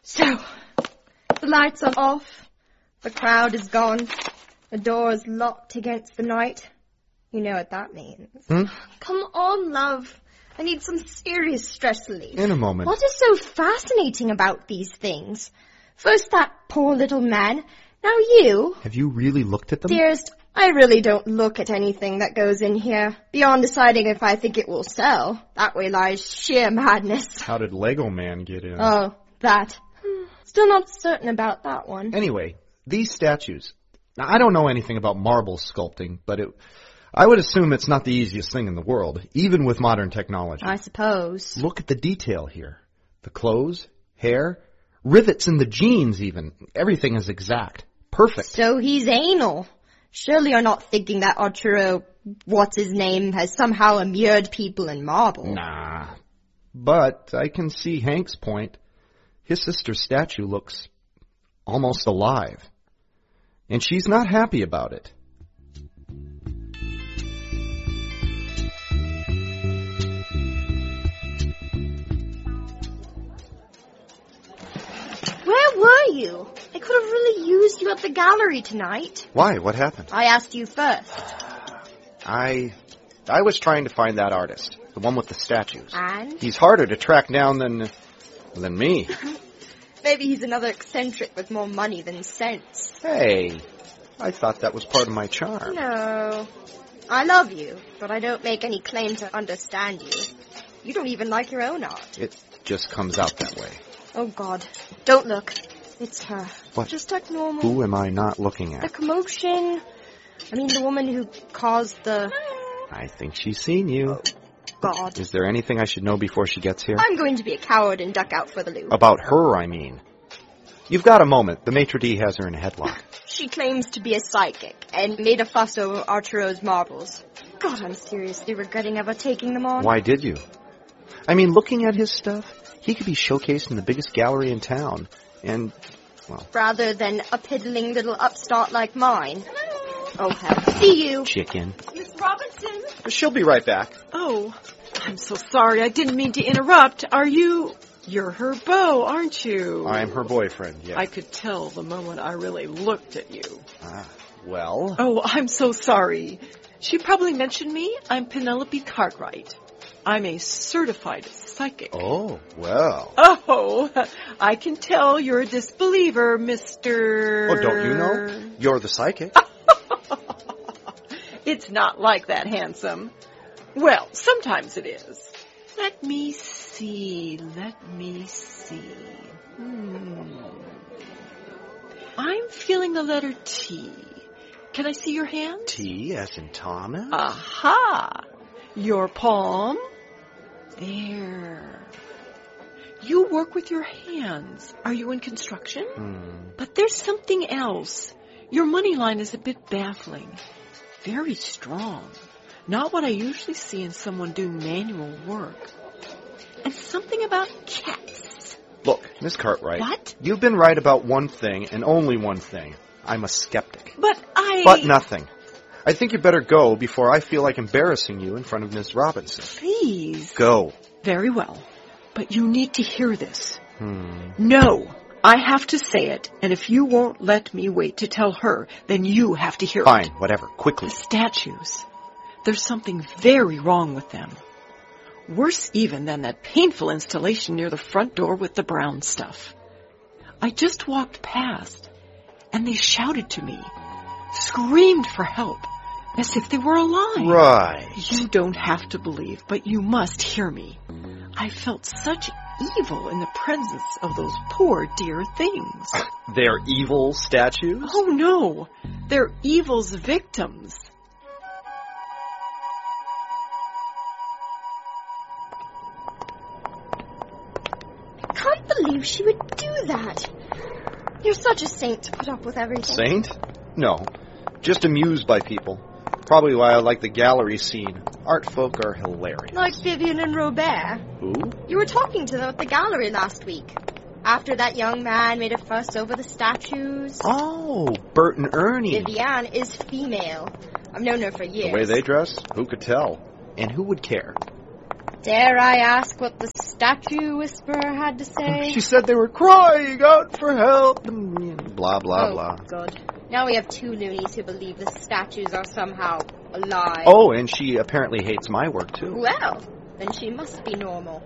So, the lights are off, the crowd is gone, the door is locked against the night. You know what that means. Come on, love. I need some serious stress relief. In a moment. What is so fascinating about these things? First that poor little man, now you. Have you really looked at them? Dearest, I really don't look at anything that goes in here, beyond deciding if I think it will sell. That way lies sheer madness. How did Lego Man get in? Oh, that. Still not certain about that one. Anyway, these statues. Now, I don't know anything about marble sculpting, but I would assume it's not the easiest thing in the world, even with modern technology. I suppose. Look at the detail here. The clothes, hair, rivets in the jeans even. Everything is exact. Perfect. So he's anal. Surely you're not thinking that Arturo, what's-his-name, has somehow immured people in marble. Nah. But I can see Hank's point. His sister's statue looks almost alive. And she's not happy about it. Where were you? I could have really used you at the gallery tonight. Why? What happened? I asked you first. I was trying to find that artist, the one with the statues. And? He's harder to track down than me. Maybe he's another eccentric with more money than sense. Hey, I thought that was part of my charm. No. I love you, but I don't make any claim to understand you. You don't even like your own art. It just comes out that way. Oh, God. Don't look. It's her. What? Just act normal. Who am I not looking The at? commotion. I mean, the woman who caused the... I think she's seen you. God. Is there anything I should know before she gets here? I'm going to be a coward and duck out for the loo. About her, I mean. You've got a moment. The maitre d' has her in a headlock. She claims to be a psychic and made a fuss over Arturo's marbles. God, I'm seriously regretting ever taking them on. Why did you? I mean, looking at his stuff, he could be showcased in the biggest gallery in town. And, well... Rather than a piddling little upstart like mine. Oh, hell. See you. Chicken. Miss Robinson? She'll be right back. Oh, I'm so sorry. I didn't mean to interrupt. You're her beau, aren't you? I'm her boyfriend, yeah. I could tell the moment I really looked at you. Well? Oh, I'm so sorry. She probably mentioned me. I'm Penelope Cartwright. I'm a certified psychic. Oh, well. Oh, I can tell you're a disbeliever, Mr... Oh, don't you know? You're the psychic. It's not like that, handsome. Well, sometimes it is. Let me see. I'm feeling the letter T. Can I see your hand? T as in Thomas? Aha! Your palm. There. You work with your hands. Are you in construction? But there's something else. Your money line is a bit baffling. Very strong. Not what I usually see in someone doing manual work. And something about cats. Look, Miss Cartwright. What? You've been right about one thing and only one thing. I'm a skeptic. But But nothing. I think you better go before I feel like embarrassing you in front of Miss Robinson. Please. Go. Very well. But you need to hear this. No. I have to say it, and if you won't let me wait to tell her, then you have to hear it. Fine, whatever. Quickly. The statues. There's something very wrong with them. Worse even than that painful installation near the front door with the brown stuff. I just walked past, and they shouted to me, screamed for help, as if they were alive. Right. You don't have to believe, but you must hear me. I felt such evil in the presence of those poor dear things. They're evil statues? Oh, no. They're evil's victims. I can't believe she would do that. You're such a saint to put up with everything. Saint? No. Just amused by people. Probably why I like the gallery scene. Art folk are hilarious. Like Vivian and Robert. Who? You were talking to them at the gallery last week. After that young man made a fuss over the statues. Oh, Bert and Ernie. Vivian is female. I've known her for years. The way they dress? Who could tell? And who would care? Dare I ask what the statue whisperer had to say? She said they were crying out for help. Blah, blah, blah. Oh, God. Now we have two loonies who believe the statues are somehow alive. Oh, and she apparently hates my work, too. Well, then she must be normal.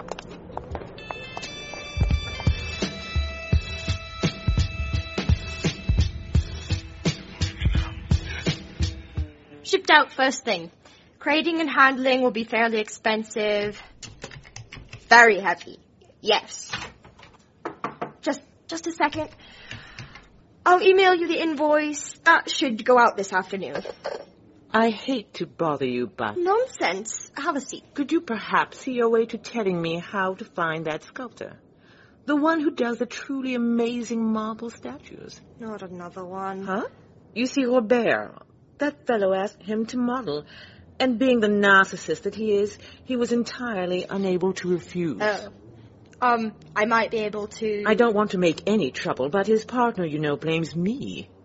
Shipped out first thing. Crating and handling will be fairly expensive. Very heavy. Yes. Just a second. I'll email you the invoice. That should go out this afternoon. I hate to bother you, but... Nonsense. Have a seat. Could you perhaps see your way to telling me how to find that sculptor? The one who does the truly amazing marble statues. Not another one. Huh? You see, Robert, that fellow asked him to model, and being the narcissist that he is, he was entirely unable to refuse. I might be able to... I don't want to make any trouble, but his partner, you know, blames me.